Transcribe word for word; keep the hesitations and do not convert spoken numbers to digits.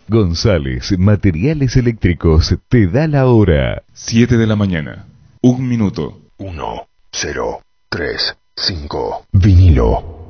González Materiales Eléctricos te da la hora. siete de la mañana. Un minuto. uno, cero, tres, cinco. Vinilo.